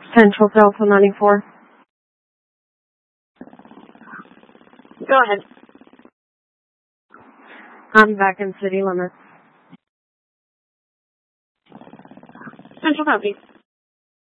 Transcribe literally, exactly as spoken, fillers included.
Central Delta ninety-four. Go ahead. I'm back in city limits. Central copy.